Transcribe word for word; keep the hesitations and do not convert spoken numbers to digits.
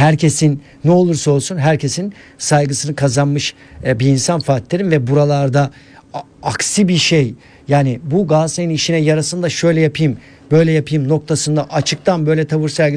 herkesin ne olursa olsun herkesin saygısını kazanmış e, bir insan Fatih Terim ve buralarda a- aksi bir şey, yani bu Galatasaray'ın işine yarasın da şöyle yapayım böyle yapayım noktasında açıktan böyle tavır sergiledi.